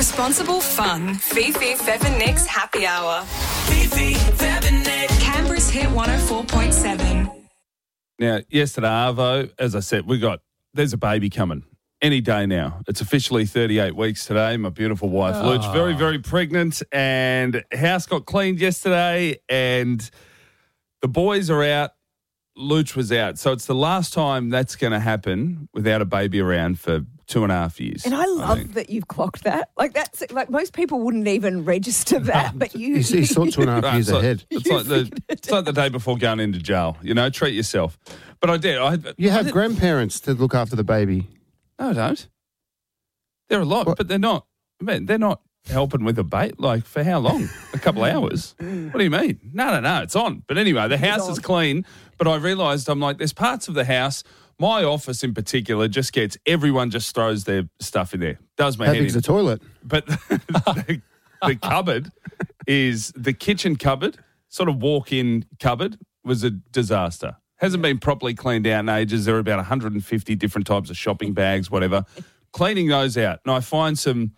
Responsible fun. Fifi, Fev and Nick's Happy Hour. Fifi, Fev and Nick. Canberra's Hit 104.7. Now, yesterday, Arvo, as I said, there's a baby coming any day now. It's officially 38 weeks today. My beautiful wife, Luch, very, very pregnant, and house got cleaned yesterday, and the boys are out. Luch was out. So it's the last time that's going to happen without a baby around for 2.5 years. And I love that you've clocked that. That's most people wouldn't even register that, but you. You thought 2.5 years ahead. It's like the day before going into jail. Treat yourself. But I did. You have grandparents to look after the baby. No, I don't. They're a lot, but they're not. Man, they're not helping with a bait. Like, for how long? A couple of hours? What do you mean? No, it's on. But anyway, the house is clean, but I realised, I'm like, there's parts of the house, my office in particular, everyone just throws their stuff in there. Does my How head big's in. the toilet? But the cupboard is the kitchen cupboard, sort of walk-in cupboard, was a disaster. Hasn't been properly cleaned out in ages. There are about 150 different types of shopping bags, whatever. Cleaning those out. And I found some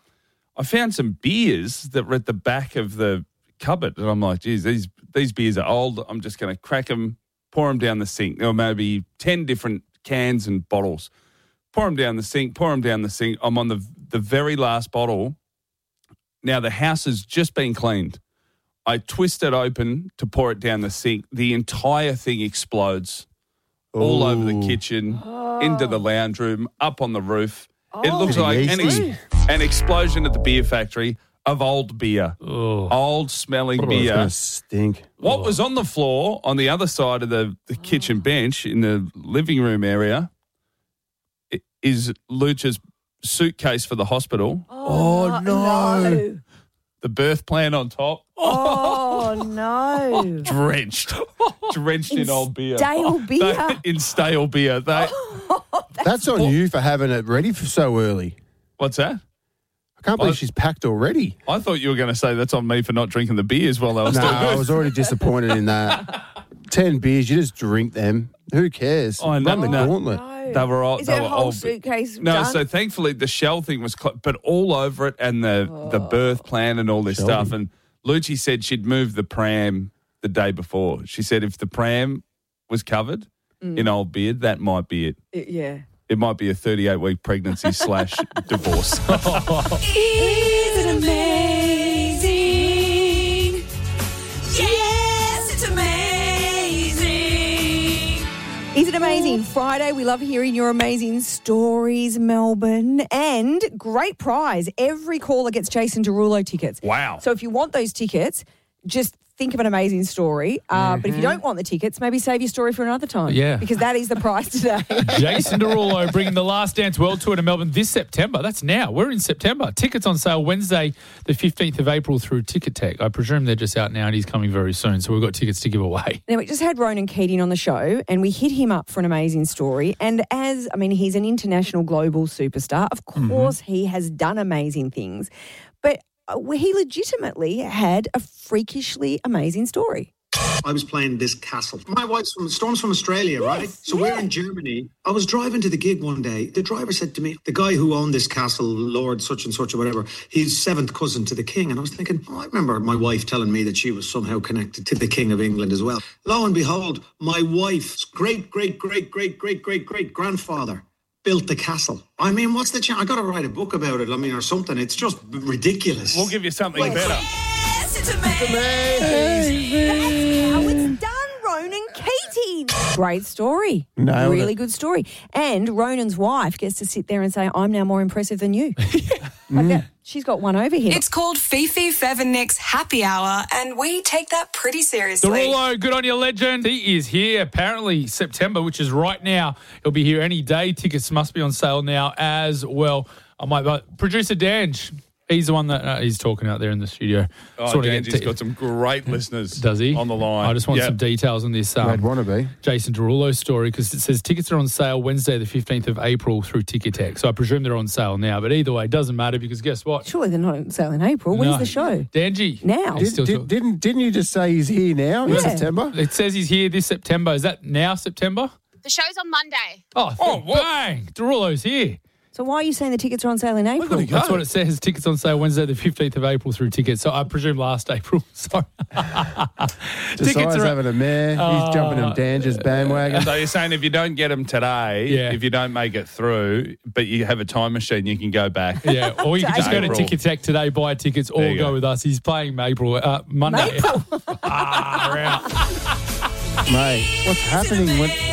beers that were at the back of the cupboard. And I'm like, geez, these beers are old. I'm just going to crack them, pour them down the sink. There were maybe 10 different cans and bottles. Pour them down the sink. I'm on the very last bottle. Now, the house has just been cleaned. I twist it open to pour it down the sink. The entire thing explodes all over the kitchen, into the lounge room, up on the roof. It looks like an explosion at the beer factory of old beer. Old smelling beer. It's going to stink. What was on the floor on the other side of the kitchen bench in the living room area is Lucha's suitcase for the hospital. Oh, no. The birth plan on top. Oh, no. Drenched in old beer. Stale beer. In stale beer. That's on you for having it ready for so early. What's that? I can't believe she's packed already. I thought you were going to say that's on me for not drinking the beers while I was No, doing I was already disappointed in that. 10 beers, you just drink them. Who cares? I know. Run the gauntlet. They were all, Is they that were whole old. suitcase No, done? so thankfully the shell thing was, but all over it, and the birth plan and all this stuff. And Lucci said she'd moved the pram the day before. She said if the pram was covered in old beer, that might be it. Yeah. It might be a 38-week pregnancy / divorce. Is it amazing? Yes, it's amazing. Is it amazing? Friday, we love hearing your amazing stories, Melbourne. And great prize. Every caller gets Jason Derulo tickets. Wow. So if you want those tickets, just think of an amazing story. But if you don't want the tickets, maybe save your story for another time. Yeah. Because that is the prize today. Jason Derulo bringing the Last Dance World Tour to Melbourne this September. That's now. We're in September. Tickets on sale Wednesday, the 15th of April through Ticketek. I presume they're just out now and he's coming very soon, so we've got tickets to give away. Now, we just had Ronan Keating on the show and we hit him up for an amazing story. And he's an international global superstar. Of course, he has done amazing things. But he legitimately had a freakishly amazing story. I was playing this castle. My wife's from Storm's from Australia, right? So we're in Germany. I was driving to the gig one day. The driver said to me, the guy who owned this castle, Lord such and such or whatever, he's seventh cousin to the king. And I was thinking, I remember my wife telling me that she was somehow connected to the King of England as well. Lo and behold, my wife's great-great-great-great-great-great-great-grandfather built the castle. I mean, what's the chance? I got to write a book about it, or something. It's just ridiculous. We'll give you something better. Yes, it's amazing. That's how it's done, Ronan Keating. Great story. Nailed really it. good story. And Ronan's wife gets to sit there and say, I'm now more impressive than you. She's got one over here. It's called Fifi, Fev and Nick's Happy Hour, and we take that pretty seriously. Derulo, good on you, legend. He is here, apparently September, which is right now. He'll be here any day. Tickets must be on sale now as well. Producer Dange, he's the one that he's talking out there in the studio. Dange's got some great listeners. Does he? On the line. I just want some details on this I'd want to be. Jason Derulo story, because it says tickets are on sale Wednesday the 15th of April through Ticketek. So I presume they're on sale now. But either way, it doesn't matter, because guess what? Surely they're not on sale in April. When's the show? Dangy. Now. Didn't you just say he's here now in September? It says he's here this September. Is that now September? The show's on Monday. Oh, bang! Derulo's here. So why are you saying the tickets are on sale in April? gotta go. That's what it says. Tickets on sale Wednesday, the 15th of April through tickets. So I presume last April. Sorry. Josiah's having a mare. He's jumping on Danger's bandwagon. So you're saying if you don't get them today, Yeah. if you don't make it through, but you have a time machine, you can go back. Yeah, or you can just go to April. Ticket Tech today, buy tickets, or There you go go. with us. He's playing Monday. April. We're out. Mate, what's happening?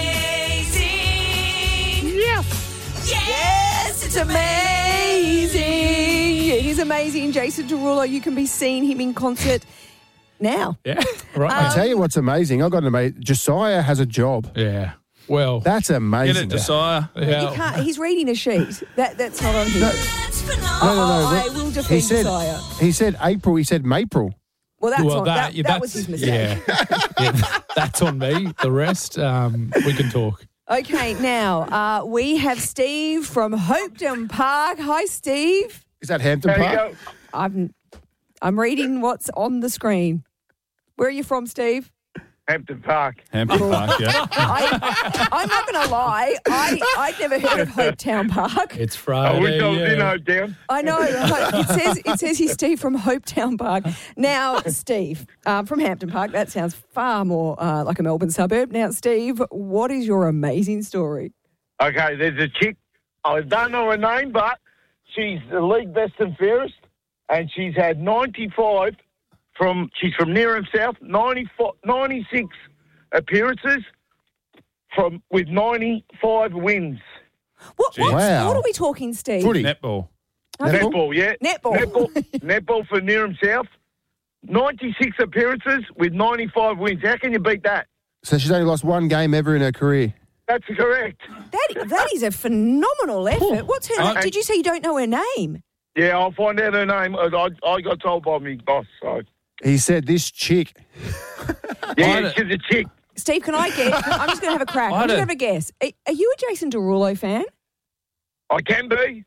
Yes, it's amazing. It is amazing. Jason Derulo, you can be seeing him in concert now. Yeah, right. I tell you what's amazing. I got an amazing. Josiah has a job. Yeah. Well, That's Get amazing. it, Josiah. yeah. You can't, he's reading a sheet. That's not on here. No, I will defend He said. Josiah. He said April. He said Mapril. Well, that's Well, on, that, yeah, that was his mistake. Yeah. Yeah, that's on me. The rest, we can talk. Okay, now we have Steve from Hopetown Park. Hi, Steve. Is that Hampton Park? I'm reading what's on the screen. Where are you from, Steve? Hampton Park. Hampton Park, yeah. I'm not going to lie. I'd never heard of Hopetown Park. It's I Friday. wish I was yeah. in Hopetown. I know. It says he's Steve from Hopetown Park. Now, Steve, from Hampton Park, that sounds far more like a Melbourne suburb. Now, Steve, what is your amazing story? Okay, there's a chick. I don't know her name, but she's the league best and fairest, and she's had 95 she's from Nearham South, 96 appearances with 95 wins. What Wow. are we talking, Steve? Footy. Netball. Netball, yeah. Netball. Netball for Nearham South. 96 appearances with 95 wins. How can you beat that? So she's only lost one game ever in her career. That's correct. That is a phenomenal effort. What's her name? Did you say you don't know her name? Yeah, I'll find out her name. I got told by me boss. So. He said this chick. Yeah, she's a chick. Steve, can I guess? I'm just going to have a crack. I'm just going to have a guess. Are you a Jason Derulo fan? I can be.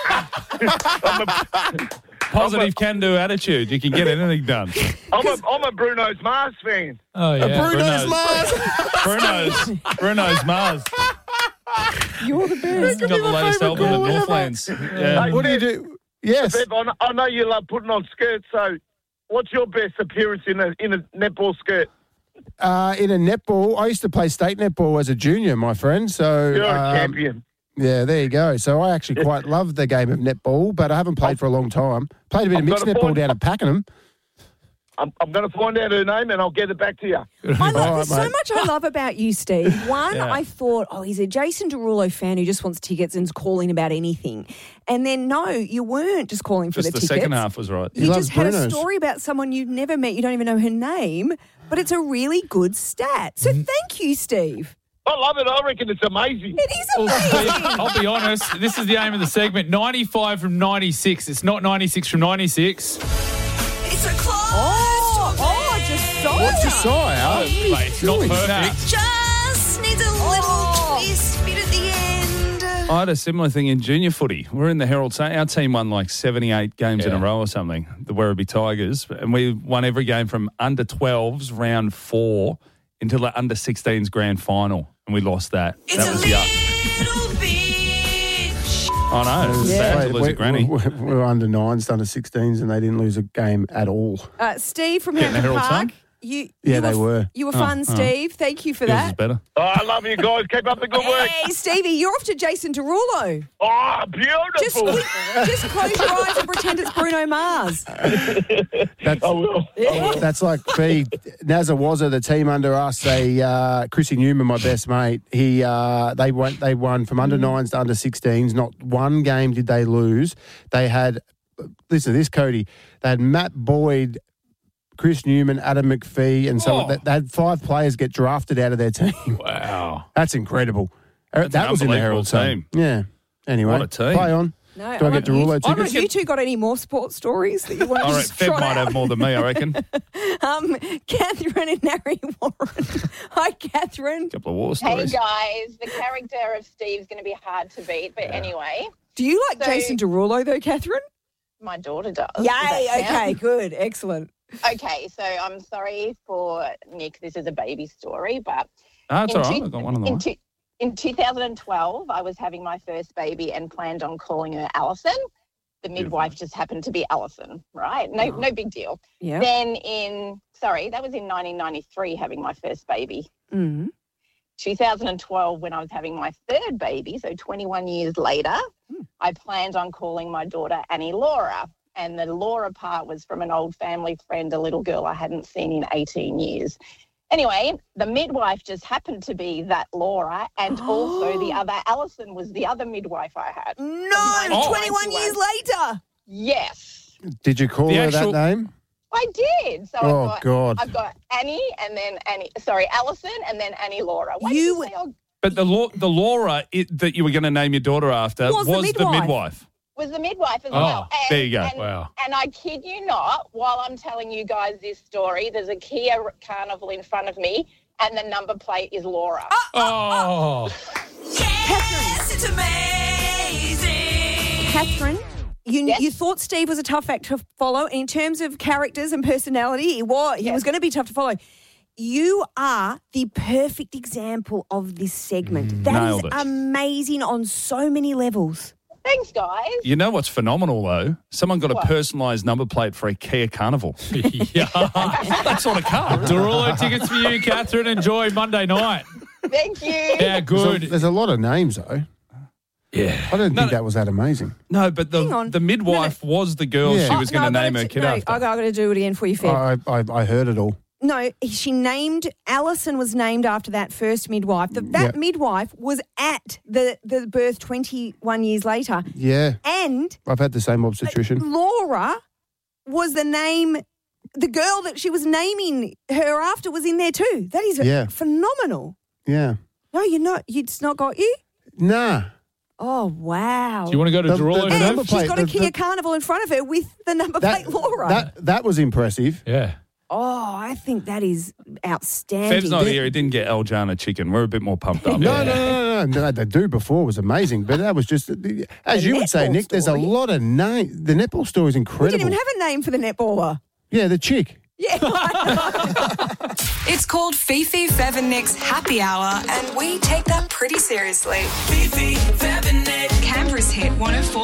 Positive can-do attitude. You can get anything done. I'm a Bruno's Mars fan. Oh, yeah. Bruno's Mars. Bruno's Mars. You're the best. Got the latest album at Northlands. Yeah. What do you do? Yes. Bev, I know you love putting on skirts, so what's your best appearance in a netball skirt? In a netball, I used to play state netball as a junior, my friend. So You're a champion. Yeah, there you go. So I actually quite love the game of netball, but I haven't played for a long time. Played a bit of mixed netball down at Pakenham. I'm going to find out her name and I'll get it back to you. There's so much I love about you, Steve. One, I thought, he's a Jason Derulo fan who just wants tickets and's calling about anything. And then, no, you weren't just calling for Just the tickets. second half was right. You loves just had a Bruno's. story about someone you've never met. You don't even know her name, but it's a really good stat. So thank you, Steve. I love it. I reckon it's amazing. It is Well, amazing. Steve, I'll be honest. This is the aim of the segment. 95 from 96. It's not 96 from 96. It's a close. Josiah. What's Josiah? Mate, it's not perfect. Just needs a little twist bit at the end. I had a similar thing in junior footy. We're in the Herald. Our team won like 78 games in a row or something, the Werribee Tigers. And we won every game from under 12s, round 4, until the under 16s grand final. And we lost that. It's That a was little yuck. bit. I know. It was sad to lose a granny. We were under 9s, under 16s, and they didn't lose a game at all. Steve from Getting the Hampton Herald Park. Sun? They were. You were fun, Steve. Thank you for Yours is that. better. Oh, I love you guys. Keep up the good work. Hey, Stevie, you're off to Jason Derulo. Oh, Just, beautiful. just close your eyes and pretend it's Bruno Mars. That's, I will. that's like Nazza Wazza, the team under us. Chrissy Newman, my best mate. They won from under 9s to under 16s. Not one game did they lose. They had, listen to this, Cody. They had Matt Boyd, Chris Newman, Adam McPhee, and they had 5 players get drafted out of their team. Wow. That's incredible. That's that an was in the unbelievable Herald team. Yeah. Anyway, What a team. play on. No, Do I get Derulo I tickets? you two got any more sports stories that you want to All right, just Feb trot might out? have more than me, I reckon. Catherine and Harry Warren. Hi, Catherine. Couple of war Hey stories. guys, the character of Steve's going to be hard to beat, but anyway, Do you like So- Jason Derulo, though, Catherine? my daughter does. Yay, Does that okay, count? good, excellent. Okay, so I'm sorry for Nick. This is a baby story, but No, it's in all right. two- I've got one on the in, line. two- In 2012, I was having my first baby and planned on calling her Alison. The midwife just happened to be Alison, right? No big deal. Yeah. Then that was in 1993, having my first baby. Mm. 2012, when I was having my third baby, so 21 years later, I planned on calling my daughter Annie Laura. And the Laura part was from an old family friend, a little girl I hadn't seen in 18 years. Anyway, the midwife just happened to be that Laura, and also the other Alison was the other midwife I had. No, 21 years later. Yes. Did you call her that name? I did. So I've got Annie and then Alison and then Annie Laura. But the Laura that you were going to name your daughter after was the midwife. Was the midwife as well. And, there you go. Wow. And I kid you not, while I'm telling you guys this story, there's a Kia Carnival in front of me and the number plate is Laura. Yes, it's amazing. Catherine, you thought Steve was a tough act to follow. In terms of characters and personality, he was going to be tough to follow. You are the perfect example of this segment. That is amazing on so many levels. Thanks, guys. You know what's phenomenal, though? Someone got a personalised number plate for a Kia Carnival. Yeah. That sort of car. Derulo tickets for you, Catherine. Enjoy Monday night. Thank you. Yeah, good. There's a lot of names, though. Yeah. I don't think that was that amazing. No, but the midwife was the girl she was going to name her kid after. I've got to do it again for you, Feb. I heard it all. No, Alison was named after that first midwife. That midwife was at the birth 21 years later. Yeah. And I've had the same obstetrician. Laura was the name, the girl that she was naming her after was in there too. That is phenomenal. Yeah. No, you're not. It's not got you? Nah. Oh, wow. Do you want to go to Derulo? And she's got a Kia Carnival in front of her with the number plate Laura. That was impressive. Yeah. Oh, I think that is outstanding. Feb's not here. He didn't get Aljana chicken. We're a bit more pumped up. No. The do before was amazing, but that was just, as you would say, Nick, there's a lot of names. The netball story is incredible. We didn't even have a name for the netballer. Yeah, the chick. Yeah. It's called Fifi, Fev and Nick's Happy Hour, and we take that pretty seriously. Fifi, Fev and Nick. Canberra's Hit 104.